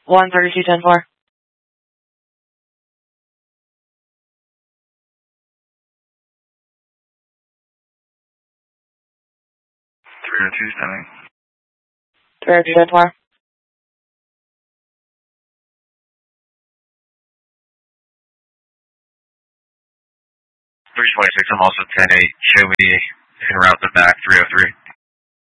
132.10-4. 302 standing. 302.10-4. 326, I'm also 10-8. Show me en route to back 303.